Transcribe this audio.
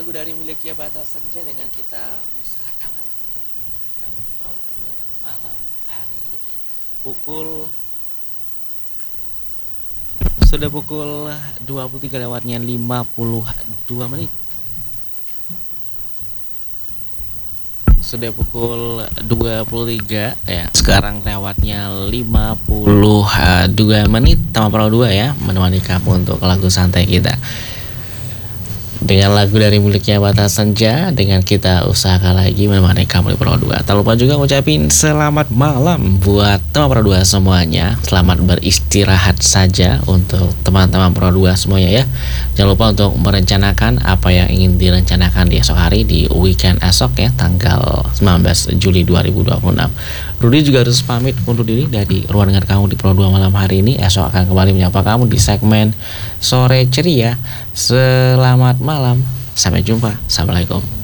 lagu dari miliknya Batas Senja dengan kita usahakan lagi menemani Pro 2 malam hari ini. Sudah pukul 23 lewatnya 52 menit. Sudah pukul 23 ya. Sekarang lewatnya 52 menit. Tema Pro 2 ya, menemani kamu untuk lagu santai kita. Dengan lagu dari miliknya Batas Senja, dengan kita usahakan lagi menemani kamu di Pro 2. Tak lupa juga ngucapin selamat malam buat teman Pro 2 semuanya. Selamat beristirahat saja untuk teman-teman Pro 2 semuanya ya. Jangan lupa untuk merencanakan apa yang ingin direncanakan di esok hari, di weekend esok ya, tanggal 19 Juli 2026. Rudy juga harus pamit undur diri dari ruangan kamu di Pro 2 malam hari ini. Esok akan kembali menyapa kamu di segmen Sore Ceria. Selamat malam, sampai jumpa. Assalamualaikum.